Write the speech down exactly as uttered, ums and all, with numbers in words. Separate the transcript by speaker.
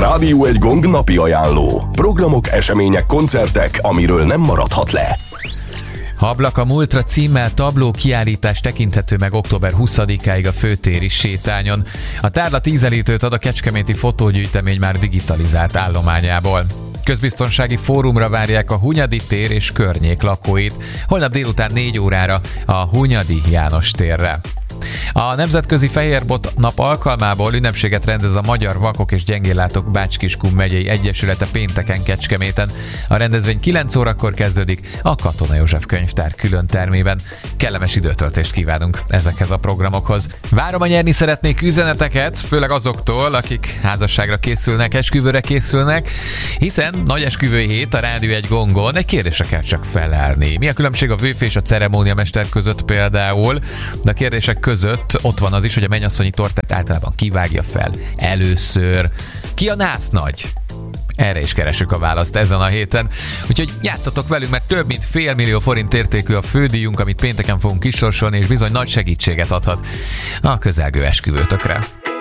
Speaker 1: Rádió egy Gong napi ajánló. Programok, események, koncertek, amiről nem maradhat le.
Speaker 2: Ablak a múltra címmel tabló kiállítás tekinthető meg október huszadikáig a főtéri sétányon. A tárlat ízelítőt ad a kecskeméti fotógyűjtemény már digitalizált állományából. Közbiztonsági fórumra várják a Hunyadi tér és környék lakóit. Holnap délután négy órára a Hunyadi János térre. A Nemzetközi Fehérbot nap alkalmából ünnepséget rendez a Magyar Vakok és Gyengéllátók Bács-Kiskun megyei egyesülete pénteken Kecskeméten. A rendezvény kilenc órakor kezdődik a Katona József könyvtár külön termében. Kellemes időtöltést kívánunk ezekhez a programokhoz. Várom a nyerni szeretnék üzeneteket, főleg azoktól, akik házasságra készülnek, esküvőre készülnek, hiszen nagy esküvői hét a Rádió egy Gongon, egy kérdésre kell csak felelni. Mi a különbség a vőfé és a ceremóniamester között például? De a kérdések között ott van az is, hogy a mennyasszonyi tortát általában kivágja fel először. Ki a násznagy? Erre is keresünk a választ ezen a héten. Úgyhogy játszatok velünk, mert több mint fél millió forint értékű a fődíjunk, amit pénteken fogunk kisorsolni, és bizony nagy segítséget adhat a közelgő esküvőtökre.